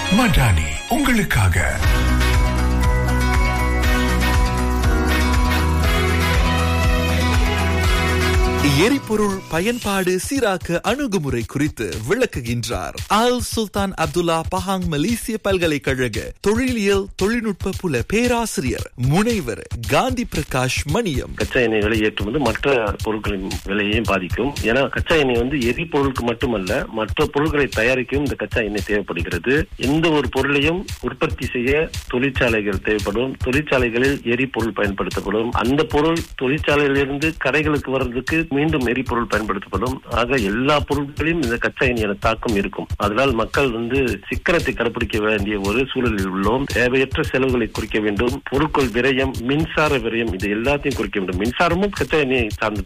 மடானி உங்களுக்காக. எரிபொருள் பயன்பாடு சீராக்க அணுகுமுறை குறித்து விளக்குகின்றார் ஆல் சுல்தான் அப்துல்லா பஹாங் மலேசிய பல்கலைக்கழக தொழிலியல் தொழில்நுட்ப புல பேராசிரியர் முனைவர் காந்தி பிரகாஷ் மணியம். கச்சா எண்ணெய் விலை ஏற்றுவது மற்ற பொருட்களின் விலையையும் பாதிக்கும். ஏன்னா கச்சா எண்ணெய் எரிபொருளுக்கு மட்டுமல்ல, மற்ற பொருட்களை தயாரிக்கவும் இந்த கச்சா எண்ணெய் தேவைப்படுகிறது. எந்த ஒரு பொருளையும் உற்பத்தி செய்ய தொழிற்சாலைகள் தேவைப்படும். தொழிற்சாலைகளில் எரிபொருள் பயன்படுத்தப்படும். அந்த பொருள் தொழிற்சாலையிலிருந்து கடைகளுக்கு வர்றதுக்கு மீண்டும் எரிபொருள் பயன்படுத்தப்படும். ஆக எல்லா பொருட்களையும் இந்த கச்சா எண்ணெய் தாக்கம் இருக்கும். அதனால் மக்கள் சிக்கனத்தை கடைபிடிக்க வேண்டிய ஒரு சூழலில் உள்ளோம். தேவையற்ற செலவுகளை குறைக்க வேண்டும். பொருட்கள் விரயம், மின்சார விரயம், இது எல்லாத்தையும் குறைக்க வேண்டும். மின்சாரமும் கச்சா எண்ணெயை சார்ந்து